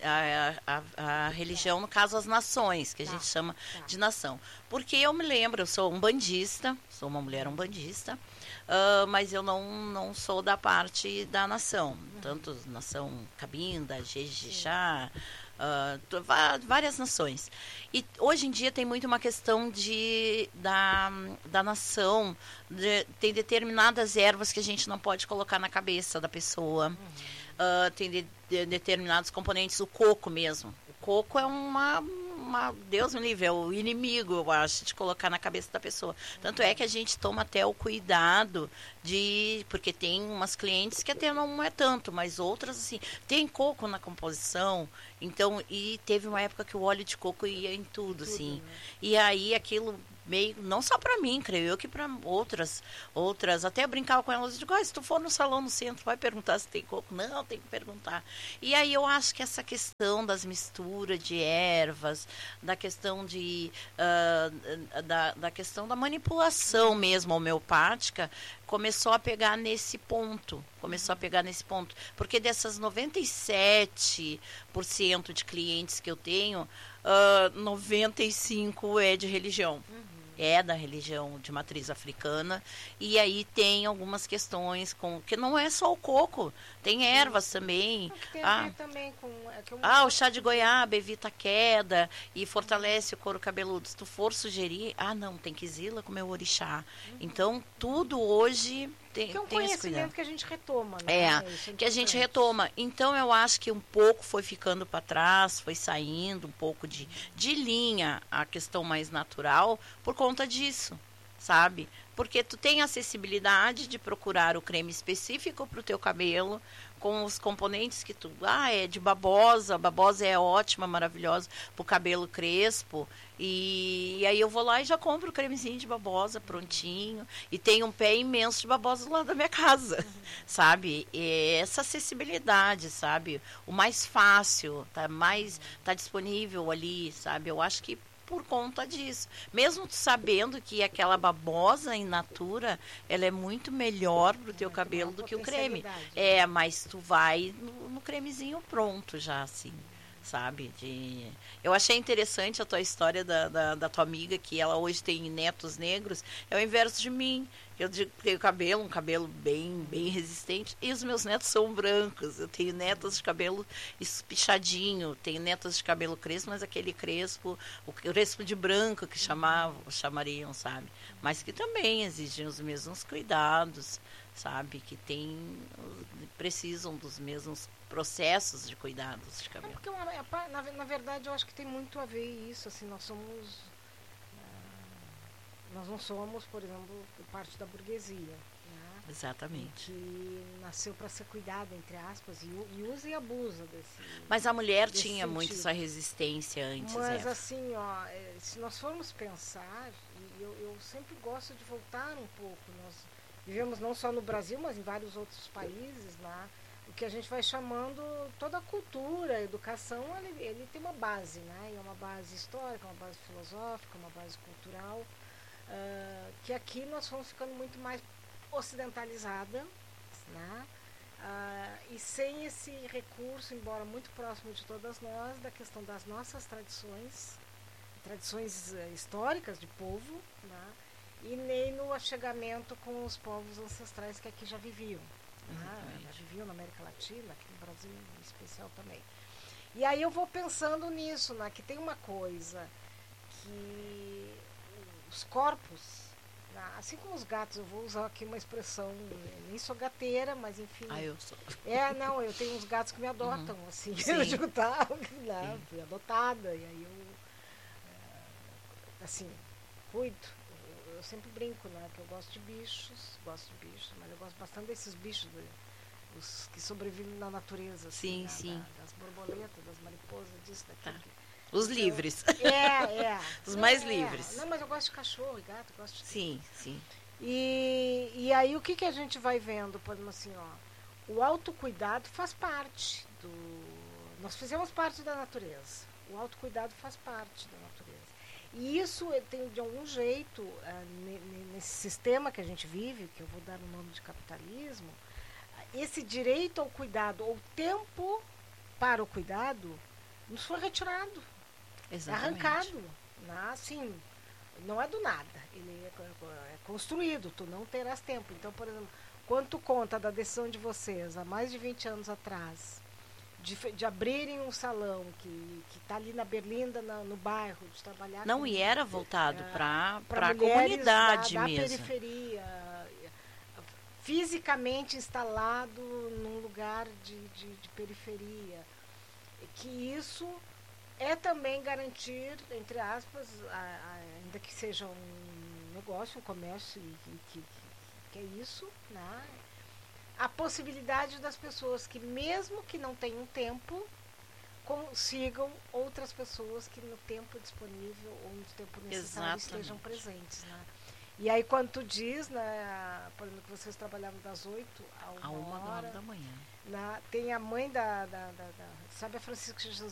a religião, no caso, as nações, que a gente chama de nação. Porque eu me lembro, eu sou umbandista, sou uma mulher umbandista, mas eu não sou da parte da nação. Tanto nação Cabinda, Jejixá, várias nações. E hoje em dia tem muito uma questão da nação, tem determinadas ervas que a gente não pode colocar na cabeça da pessoa. Tem determinados componentes, o coco mesmo. O coco é Deus me livre, é o inimigo, eu acho, de colocar na cabeça da pessoa. Tanto é que a gente toma até o cuidado porque tem umas clientes que até não é tanto, mas outras, assim, tem coco na composição, então, e teve uma época que o óleo de coco ia em tudo, assim. Né? E aí aquilo meio, não só para mim, creio eu, que para outras, até eu brincava com elas, digo, se tu for no salão no centro, vai perguntar se tem coco. Não, tem que perguntar. E aí eu acho que essa questão das misturas de ervas, da questão da questão da manipulação mesmo homeopática, começou a pegar nesse ponto. Porque dessas 97% de clientes que eu tenho, 95% é de religião. É da religião de matriz africana. E aí tem algumas questões que não é só o coco, tem ervas também. Tem a ver também com... o chá de goiaba evita a queda e fortalece o couro cabeludo. Se tu for sugerir, não, tem que zila com o meu orixá. Então, tudo hoje tem um conhecimento que a gente retoma, né? Que a gente retoma. Então, eu acho que um pouco foi ficando para trás, foi saindo um pouco de linha a questão mais natural por conta disso, sabe? Porque tu tem acessibilidade de procurar o creme específico para o teu cabelo, com os componentes que tu... é de babosa. A babosa é ótima, maravilhosa para o cabelo crespo. E aí eu vou lá e já compro o cremezinho de babosa prontinho. E tem um pé imenso de babosa do lado da minha casa, sabe? E essa acessibilidade, sabe? O mais fácil, tá disponível ali, sabe? Eu acho que por conta disso. Mesmo tu sabendo que aquela babosa in natura, ela é muito melhor pro teu cabelo do que o creme. Mas tu vai no cremezinho pronto já, assim, sabe? Eu achei interessante a tua história da tua amiga, que ela hoje tem netos negros. É o inverso de mim. Eu tenho um cabelo bem resistente, e os meus netos são brancos. Eu tenho netas de cabelo espichadinho, tenho netas de cabelo crespo, mas aquele crespo, o crespo de branco que chamariam, sabe? Mas que também exigem os mesmos cuidados, sabe? Que precisam dos mesmos processos de cuidados de cabelo. Porque na verdade eu acho que tem muito a ver isso, assim, nós não somos, por exemplo, parte da burguesia, né? Exatamente. Que nasceu para ser cuidada, entre aspas, e usa e abusa desse. Mas a mulher tinha muito essa resistência antes. Mas assim, se nós formos pensar, e eu sempre gosto de voltar um pouco, nós vivemos não só no Brasil, mas em vários outros países, né? O que a gente vai chamando toda a cultura, a educação, ele tem uma base, né? E é uma base histórica, uma base filosófica, uma base cultural. Que aqui nós fomos ficando muito mais ocidentalizada, né? E sem esse recurso, embora muito próximo de todas nós, da questão das nossas tradições históricas de povo, né? E nem no achegamento com os povos ancestrais que aqui já viviam, né? Já viviam na América Latina, aqui no Brasil em especial também. E aí eu vou pensando nisso, né? Que tem uma coisa que os corpos, assim como os gatos, eu vou usar aqui uma expressão, nem sou gateira, mas enfim. Eu sou. Eu tenho uns gatos que me adotam, assim. Sim. Eu digo, fui adotada, e aí eu, assim, cuido. Eu sempre brinco, né, que eu gosto de bichos, mas eu gosto bastante desses bichos, os que sobrevivem na natureza, assim, sim. Das borboletas, das mariposas, disso, daquilo. Os livres. Os mais livres. Não, mas eu gosto de cachorro e gato, eu gosto de sim. E aí o que a gente vai vendo, por exemplo, assim, o autocuidado faz parte nós fizemos parte da natureza. O autocuidado faz parte da natureza. E isso tem, de algum jeito, nesse sistema que a gente vive, que eu vou dar o nome de capitalismo, esse direito ao cuidado, ou tempo para o cuidado, nos foi retirado. Exatamente. Arrancado. Assim, não é do nada, ele é construído, tu não terás tempo. Então, por exemplo, quando tu conta da decisão de vocês, há mais de 20 anos atrás, de abrirem um salão que está ali na Berlinda, no bairro, de trabalhar... Não, e era voltado para a mulheres comunidade da mesmo. periferia, fisicamente instalado num lugar de periferia. Que isso é também garantir, entre aspas, ainda que seja um negócio, um comércio, que é isso, né? A possibilidade das pessoas que, mesmo que não tenham tempo, consigam outras pessoas que no tempo disponível ou no tempo necessário estejam presentes, né? E aí, quando tu diz, né, por exemplo, que vocês trabalhavam das 8 a 1 1 da manhã. Tem a mãe sabe a Francisca